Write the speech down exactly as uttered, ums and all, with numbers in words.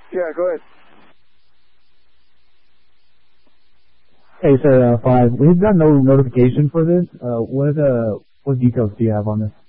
Yeah, go ahead. Hey, sir, uh, five. We've got no notification for this. Uh, what uh, what details do you have on this?